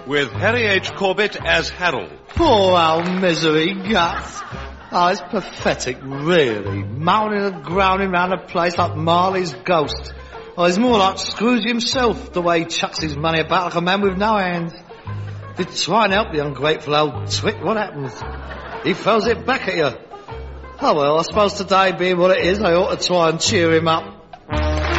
with Harry H. Corbett as Harold. Poor old misery guts. Oh, it's pathetic, really. Moaning and groaning round the place like Marley's ghost. Oh, he's more like Scrooge himself, the way he chucks his money about like a man with no hands. You try and help the ungrateful old twit, what happens? He throws it back at you. Oh, well, I suppose today being what it is, I ought to try and cheer him up.